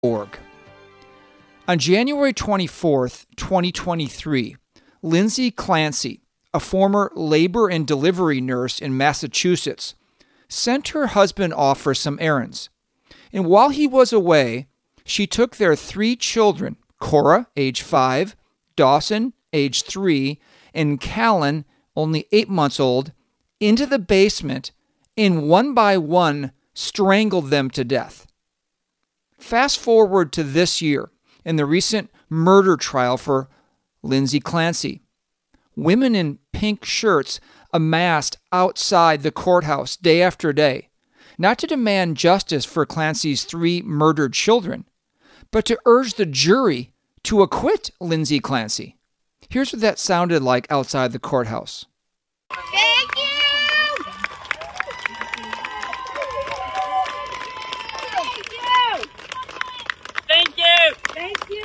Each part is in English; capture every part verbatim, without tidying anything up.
org. On January twenty-fourth, twenty twenty-three, Lindsay Clancy, a former labor and delivery nurse in Massachusetts, sent her husband off for some errands. And while he was away, she took their three children, Cora, age five, Dawson, age three, and Callan, only eight months old, into the basement and one by one strangled them to death. Fast forward to this year and the recent murder trial for Lindsay Clancy. Women in pink shirts amassed outside the courthouse day after day, not to demand justice for Clancy's three murdered children, but to urge the jury to acquit Lindsay Clancy. Here's what that sounded like outside the courthouse. Thank you! Thank you! Thank you! Thank you!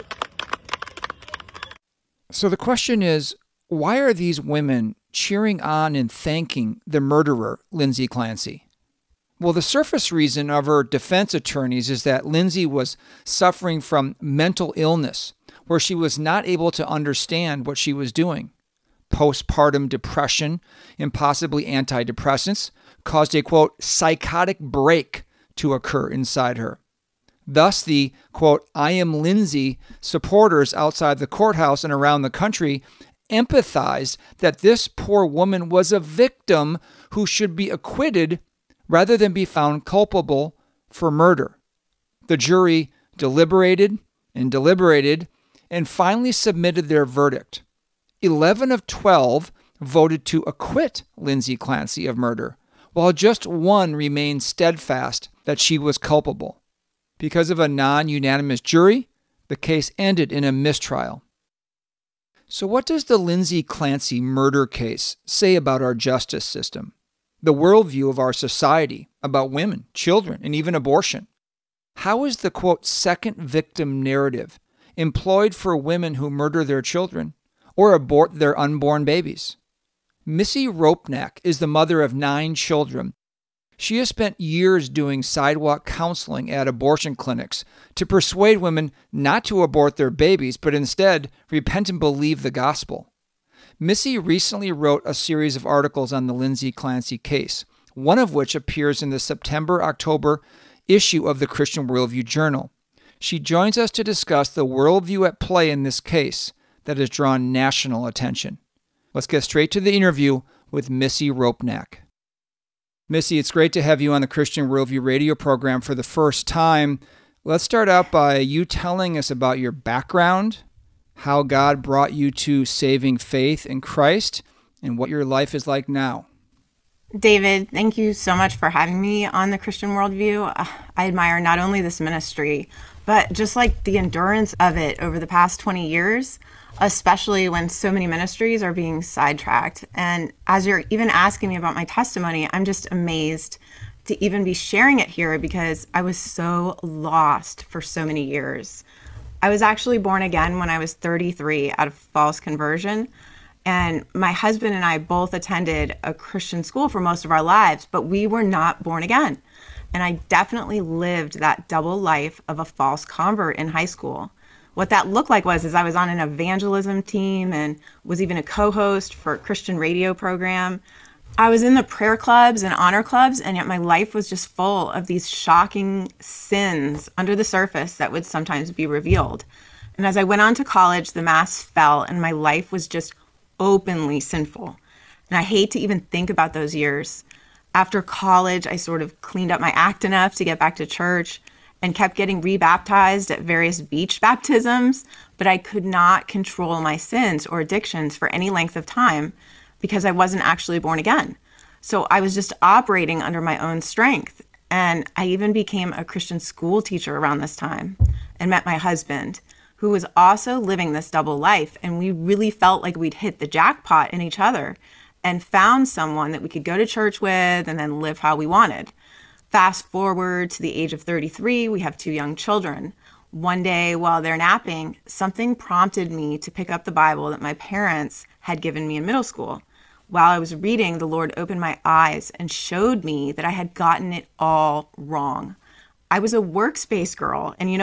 So the question is, why are these women cheering on and thanking the murderer, Lindsay Clancy? Well, the surface reason of her defense attorneys is that Lindsay was suffering from mental illness, where she was not able to understand what she was doing. Postpartum depression and possibly antidepressants caused a, quote, psychotic break to occur inside her. Thus, the, quote, I am Lindsay supporters outside the courthouse and around the country empathized that this poor woman was a victim who should be acquitted rather than be found culpable for murder. The jury deliberated and deliberated and finally submitted their verdict. Eleven of twelve voted to acquit Lindsay Clancy of murder, while just one remained steadfast that she was culpable. Because of a non-unanimous jury, the case ended in a mistrial. So what does the Lindsay Clancy murder case say about our justice system, the worldview of our society, about women, children, and even abortion? How is the, quote, second victim narrative employed for women who murder their children or abort their unborn babies? Missy Ropnack is the mother of nine children. She has spent years doing sidewalk counseling at abortion clinics to persuade women not to abort their babies, but instead repent and believe the gospel. Missy recently wrote a series of articles on the Lindsay Clancy case, one of which appears in the September-October issue of the Christian Worldview Journal. She joins us to discuss the worldview at play in this case that has drawn national attention. Let's get straight to the interview with Missy Ropnack. Missy, it's great to have you on the Christian Worldview radio program for the first time. Let's start out by you telling us about your background, how God brought you to saving faith in Christ, and what your life is like now. David, thank you so much for having me on the Christian Worldview. Uh, I admire not only this ministry, but just like the endurance of it over the past twenty years, especially when so many ministries are being sidetracked. And as you're even asking me about my testimony, I'm just amazed to even be sharing it here because I was so lost for so many years. I was actually born again when I was thirty-three out of false conversion. And my husband and I both attended a Christian school for most of our lives, but we were not born again. And I definitely lived that double life of a false convert in high school. What that looked like was is I was on an evangelism team and was even a co-host for a Christian radio program. I was in the prayer clubs and honor clubs, and yet my life was just full of these shocking sins under the surface that would sometimes be revealed. And as I went on to college, the mask fell and my life was just openly sinful. And I hate to even think about those years. After college, I sort of cleaned up my act enough to get back to church and kept getting rebaptized at various beach baptisms, but I could not control my sins or addictions for any length of time because I wasn't actually born again. So I was just operating under my own strength. And I even became a Christian school teacher around this time and met my husband, who was also living this double life. And we really felt like we'd hit the jackpot in each other and found someone that we could go to church with and then live how we wanted. Fast forward to the age of thirty-three, we have two young children. One day while they're napping, something prompted me to pick up the Bible that my parents had given me in middle school. While I was reading, the Lord opened my eyes and showed me that I had gotten it all wrong. I was a workspace girl, and you know